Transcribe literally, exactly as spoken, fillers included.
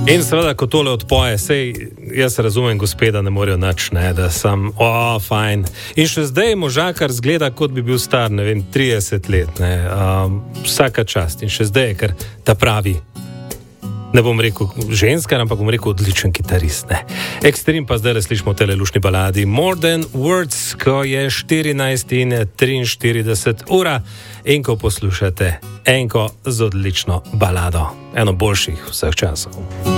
In seveda, ko tole odpoje, sej jaz razumem, gospeda ne morejo nič, ne, da sem, o, fajn. In še zdaj možakar zgleda, kot bi bil star, ne vem, trideset let, ne, um, vsaka čast. In še zdaj, ker ta pravi, ne bom rekel ženska, ampak bom rekel odličen kitarist, ne. Ekstrem pa zdaj le slišimo v tele lušni baladi More Than Words, ko je štirinajst in triinštirideset ura in ko poslušate enko z odlično balado, eno boljših vseh časov.